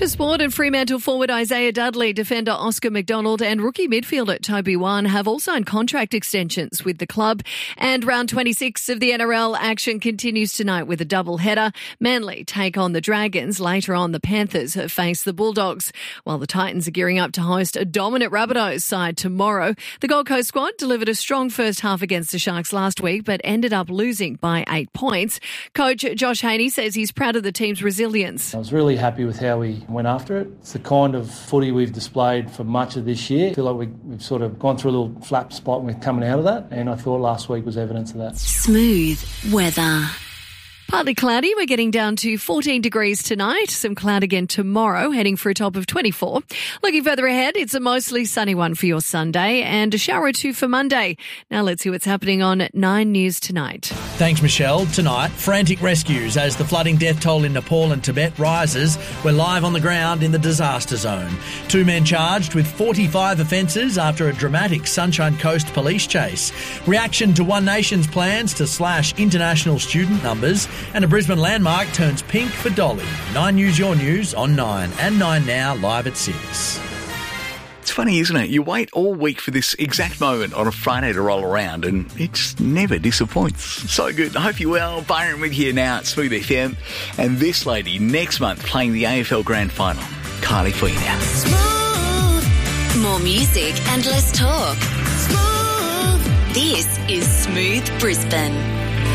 To sport, and Fremantle forward Isaiah Dudley, defender Oscar McDonald and rookie midfielder Toby Wan have all signed contract extensions with the club. And round 26 of the NRL action continues tonight with a double header. Manly take on the Dragons. Later on, the Panthers face the Bulldogs, while the Titans are gearing up to host a dominant Rabbitohs side tomorrow. The Gold Coast squad delivered a strong first half against the Sharks last week, but ended up losing by 8 points. Coach Josh Haney says he's proud of the team's resilience. I was really happy with how we went after it. It's the kind of footy we've displayed for much of this year. I feel like we've sort of gone through a little flap spot when we're coming out of that, and I thought last week was evidence of that. Smooth weather. Partly cloudy. We're getting down to 14 degrees tonight. Some cloud again tomorrow, heading for a top of 24. Looking further ahead, it's a mostly sunny one for your Sunday and a shower or two for Monday. Now let's see what's happening on 9 News tonight. Thanks, Michelle. Tonight, frantic rescues as the flooding death toll in Nepal and Tibet rises. We're live on the ground in the disaster zone. 2 men charged with 45 offences after a dramatic Sunshine Coast police chase. Reaction to One Nation's plans to slash international student numbers. And a Brisbane landmark turns pink for Dolly. 9 News, your news on 9 and 9 Now, live at 6. It's funny, isn't it? You wait all week for this exact moment on a Friday to roll around and it never disappoints. So good. I hope you're well. Byron with you now at Smooth FM. And this lady next month playing the AFL Grand Final. Kylie for you now. Smooth. More music and less talk. Smooth. This is Smooth Brisbane.